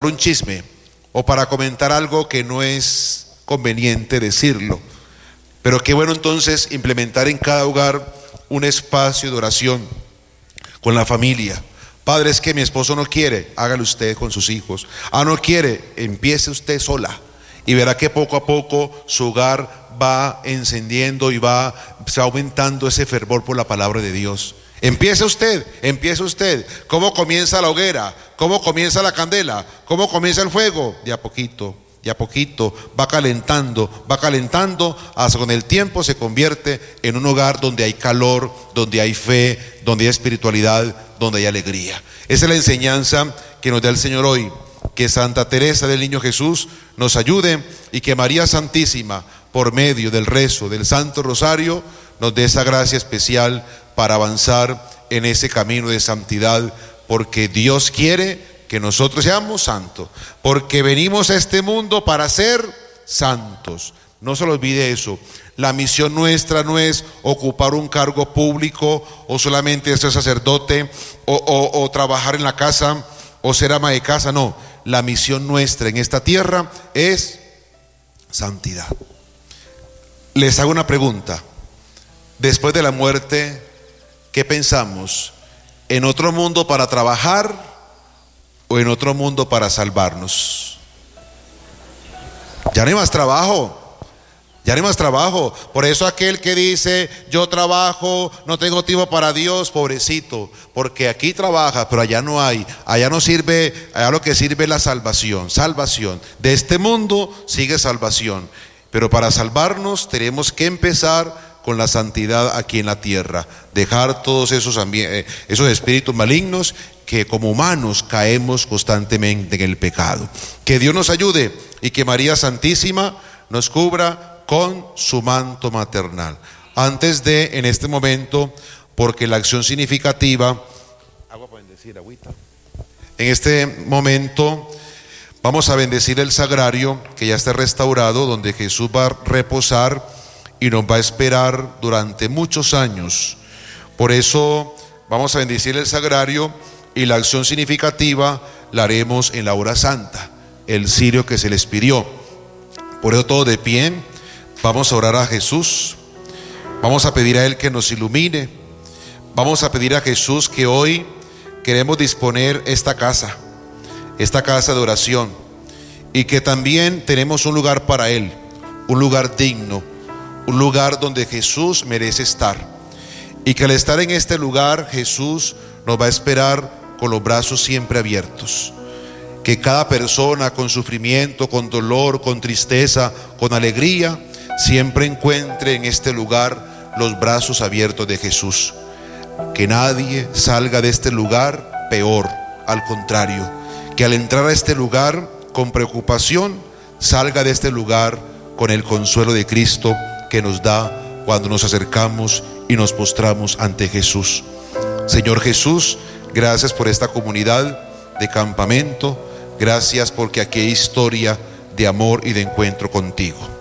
un chisme o para comentar algo que no es conveniente decirlo. Pero qué bueno entonces implementar en cada hogar un espacio de oración con la familia. Padre, es que mi esposo no quiere, hágalo usted con sus hijos. No quiere, empiece usted sola y verá que poco a poco su hogar va encendiendo y se va aumentando ese fervor por la palabra de Dios. Empiece usted. ¿Cómo comienza la hoguera? ¿Cómo comienza la candela? ¿Cómo comienza el fuego? De a poquito va calentando, hasta con el tiempo se convierte en un hogar donde hay calor, donde hay fe, donde hay espiritualidad, donde hay alegría. Esa es la enseñanza que nos da el Señor hoy. Que Santa Teresa del Niño Jesús nos ayude y que María Santísima, por medio del rezo del Santo Rosario, nos dé esa gracia especial para avanzar en ese camino de santidad, porque Dios quiere que nosotros seamos santos, porque venimos a este mundo para ser santos. No se lo olvide eso. La misión nuestra no es ocupar un cargo público o solamente ser sacerdote o trabajar en la casa o ser ama de casa, no. La misión nuestra en esta tierra es santidad. Les hago una pregunta. Después de la muerte, ¿qué pensamos? ¿En otro mundo para trabajar o en otro mundo para salvarnos? Ya no hay más trabajo. Por eso aquel que dice, yo trabajo, no tengo tiempo para Dios, pobrecito, porque aquí trabaja, pero allá no hay, allá no sirve, allá lo que sirve es la salvación. De este mundo sigue salvación, pero para salvarnos tenemos que empezar con la santidad aquí en la tierra, dejar todos esos espíritus malignos que como humanos caemos constantemente en el pecado. Que Dios nos ayude y que María Santísima nos cubra con su manto maternal. Antes de, en este momento, porque la acción significativa, en este momento vamos a bendecir el sagrario que ya está restaurado, donde Jesús va a reposar y nos va a esperar durante muchos años. Por eso vamos a bendecir el sagrario y la acción significativa la haremos en la hora santa, el cirio que se les pidió. Por eso todo de pie, vamos a orar a Jesús, vamos a pedir a Él que nos ilumine, vamos a pedir a Jesús que hoy queremos disponer esta casa de oración, y que también tenemos un lugar para Él, un lugar digno, un lugar donde Jesús merece estar, y que al estar en este lugar Jesús nos va a esperar con los brazos siempre abiertos. Que cada persona con sufrimiento, con dolor, con tristeza, con alegría, siempre encuentre en este lugar los brazos abiertos de Jesús. Que nadie salga de este lugar peor, al contrario, que al entrar a este lugar con preocupación, salga de este lugar con el consuelo de Cristo que nos da cuando nos acercamos y nos postramos ante Jesús. Señor Jesús, gracias por esta comunidad de campamento, gracias porque aquí hay historia de amor y de encuentro contigo.